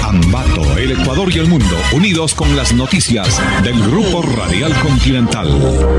Ambato, el Ecuador y el mundo, unidos con las noticias del Grupo Radial Continental.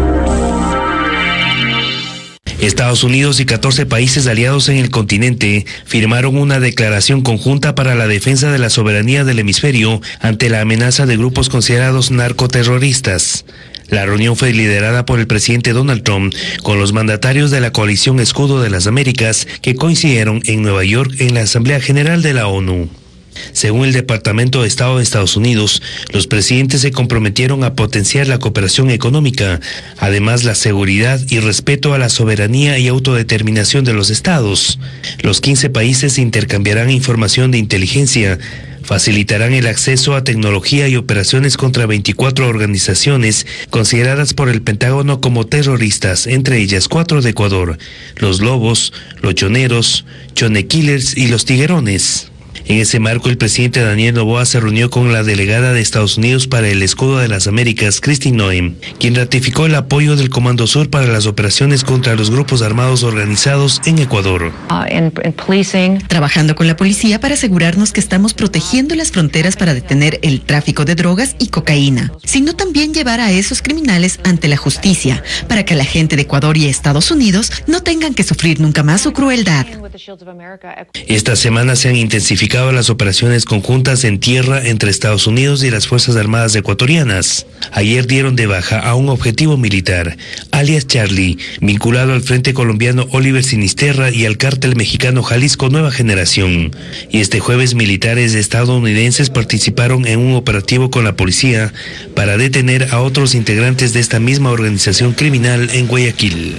Estados Unidos y 14 países aliados en el continente firmaron una declaración conjunta para la defensa de la soberanía del hemisferio ante la amenaza de grupos considerados narcoterroristas. La reunión fue liderada por el presidente Donald Trump con los mandatarios de la coalición Escudo de las Américas que coincidieron en Nueva York en la Asamblea General de la ONU. Según el Departamento de Estado de Estados Unidos, los presidentes se comprometieron a potenciar la cooperación económica, además la seguridad y respeto a la soberanía y autodeterminación de los estados. Los 15 países intercambiarán información de inteligencia, facilitarán el acceso a tecnología y operaciones contra 24 organizaciones consideradas por el Pentágono como terroristas, entre ellas 4 de Ecuador: los Lobos, los Choneros, Chone Killers y los Tiguerones. En ese marco, el presidente Daniel Noboa se reunió con la delegada de Estados Unidos para el Escudo de las Américas, Kristi Noem, quien ratificó el apoyo del Comando Sur para las operaciones contra los grupos armados organizados en Ecuador. Trabajando con la policía para asegurarnos que estamos protegiendo las fronteras para detener el tráfico de drogas y cocaína, sino también llevar a esos criminales ante la justicia, para que la gente de Ecuador y Estados Unidos no tengan que sufrir nunca más su crueldad. Esta semana se han intensificado las operaciones conjuntas en tierra entre Estados Unidos y las Fuerzas Armadas ecuatorianas. Ayer dieron de baja a un objetivo militar, alias Charlie, vinculado al Frente Colombiano Oliver Sinisterra y al cártel mexicano Jalisco Nueva Generación. Y este jueves militares estadounidenses participaron en un operativo con la policía para detener a otros integrantes de esta misma organización criminal en Guayaquil.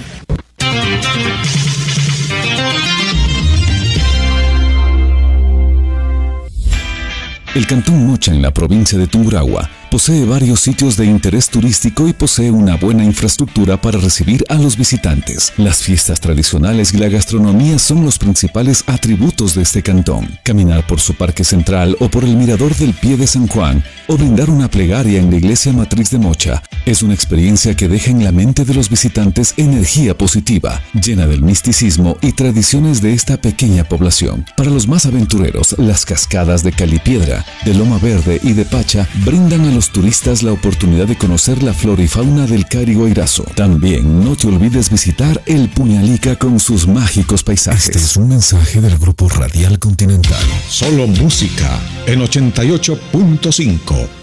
El Cantón Mocha en la provincia de Tungurahua posee varios sitios de interés turístico y posee una buena infraestructura para recibir a los visitantes. Las fiestas tradicionales y la gastronomía son los principales atributos de este cantón. Caminar por su parque central o por el mirador del Pie de San Juan o brindar una plegaria en la iglesia matriz de Mocha es una experiencia que deja en la mente de los visitantes energía positiva, llena del misticismo y tradiciones de esta pequeña población. Para los más aventureros, las cascadas de Calipiedra, de Loma Verde y de Pacha brindan a los turistas la oportunidad de conocer la flora y fauna del Cariguairazo. También no te olvides visitar el Puñalica con sus mágicos paisajes. Este es un mensaje del Grupo Radial Continental. Solo música en 88.5.